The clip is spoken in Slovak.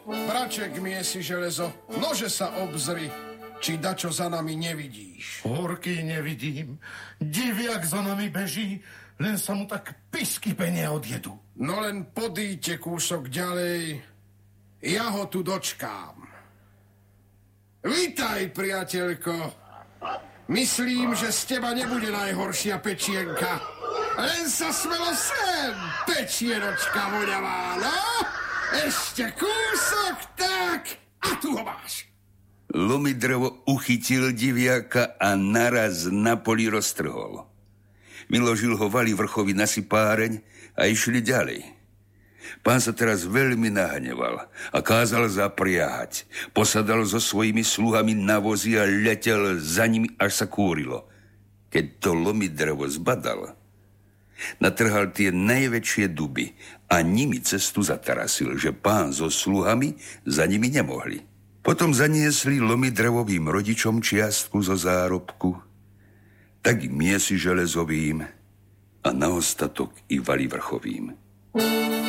Braček, miesi železo, nože sa obzri, či dačo za nami nevidíš. Horky nevidím, diviak za nami beží, len sa mu tak pisky penie odjedu. No len podíte kúsok ďalej, ja ho tu dočkám. Vítaj, priateľko. Myslím, že z teba nebude najhoršia pečienka. Len sa smelo sem, pečienočka voňavá, no? Ešte kúsok, tak, a tu ho máš. Lomidrovo uchytil diviaka a naraz na poli roztrhol. Vyložil ho Valivrchovi na sypáreň a išli ďalej. Pán sa teraz veľmi nahneval a kázal zapriahať. Posadal so svojimi sluhami na vozy a letel za nimi, až sa kúrilo. Keď to Lomidrovo zbadal, natrhal tie najväčšie duby a nimi cestu zatarasil, že pán so sluhami za nimi nemohli. Potom zaniesli Lomidrovovým rodičom čiastku zo zárobku, tak i miesi železovým a na ostatok i Valivrchovým.